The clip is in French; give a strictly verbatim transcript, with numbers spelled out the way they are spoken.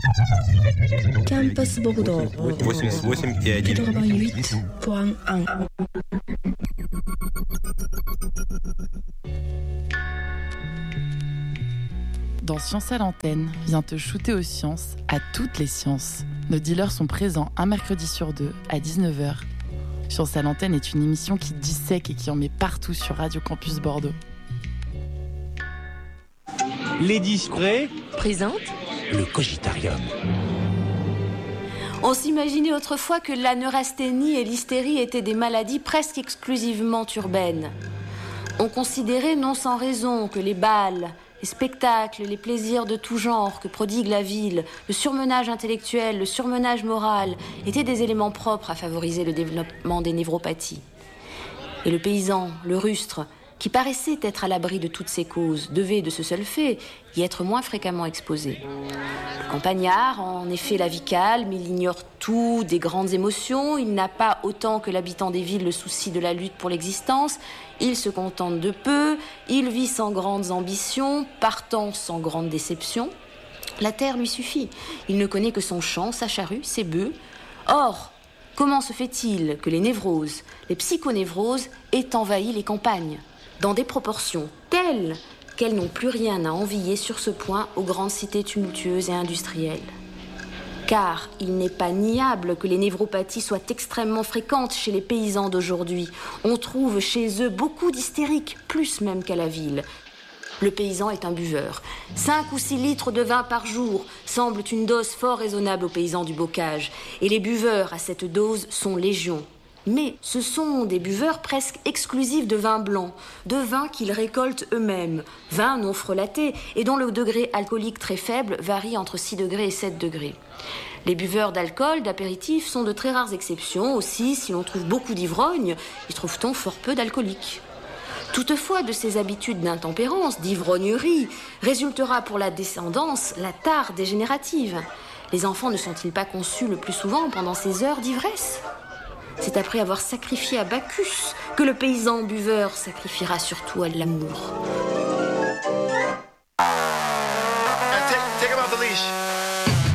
Campus Bordeaux. восемьдесят восемь и один. quatre-vingt-huit point un. Dans Science à l'antenne, viens te shooter aux sciences, à toutes les sciences. Nos dealers sont présents un mercredi sur deux à dix-neuf heures. Science à l'antenne est une émission qui dissèque et qui en met partout sur Radio Campus Bordeaux. Les discrets présente le Cogitarium. On s'imaginait autrefois que la neurasthénie et l'hystérie étaient des maladies presque exclusivement urbaines. On considérait non sans raison que les bals, les spectacles, les plaisirs de tout genre que prodigue la ville, le surmenage intellectuel, le surmenage moral, étaient des éléments propres à favoriser le développement des névropathies. Et le paysan, le rustre, qui paraissait être à l'abri de toutes ces causes, devait, de ce seul fait, y être moins fréquemment exposé. Le campagnard, en effet, la vie calme, il ignore tout des grandes émotions, il n'a pas autant que l'habitant des villes le souci de la lutte pour l'existence, il se contente de peu, il vit sans grandes ambitions, partant sans grande déception. La terre lui suffit, il ne connaît que son champ, sa charrue, ses bœufs. Or, comment se fait-il que les névroses, les psychonévroses aient envahi les campagnes dans des proportions telles qu'elles n'ont plus rien à envier sur ce point aux grandes cités tumultueuses et industrielles. Car il n'est pas niable que les névropathies soient extrêmement fréquentes chez les paysans d'aujourd'hui. On trouve chez eux beaucoup d'hystériques, plus même qu'à la ville. Le paysan est un buveur. Cinq ou six litres de vin par jour semblent une dose fort raisonnable aux paysans du bocage. Et les buveurs à cette dose sont légion. Mais ce sont des buveurs presque exclusifs de vin blanc, de vins qu'ils récoltent eux-mêmes, vins non frelatés et dont le degré alcoolique très faible varie entre six degrés et sept degrés. Les buveurs d'alcool, d'apéritifs sont de très rares exceptions. Aussi, si l'on trouve beaucoup d'ivrognes, y trouve-t-on fort peu d'alcooliques. Toutefois, de ces habitudes d'intempérance, d'ivrognerie, résultera pour la descendance la tare dégénérative. Les enfants ne sont-ils pas conçus le plus souvent pendant ces heures d'ivresse ? C'est après avoir sacrifié à Bacchus que le paysan buveur sacrifiera surtout à l'amour.